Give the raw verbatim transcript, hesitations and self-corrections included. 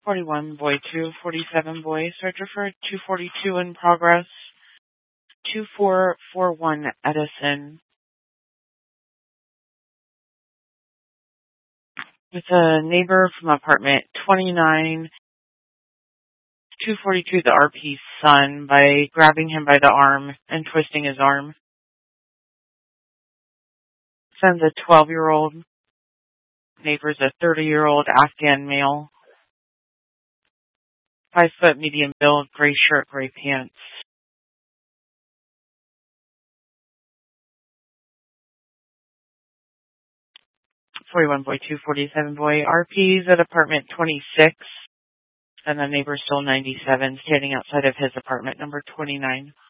forty-one, boy two, forty-seven, boy, search referred, two forty-two in progress, two four four one Edison. With a neighbor from apartment twenty-nine, two forty-two, the R P's son, by grabbing him by the arm and twisting his arm. Son's a twelve-year-old. Neighbor's a thirty-year-old Afghan male. Five foot, medium build, gray shirt, gray pants. forty-one, boy two, forty-seven, boy. R P's at apartment twenty-six. And the neighbor's still ninety-seven, standing outside of his apartment, number twenty-nine.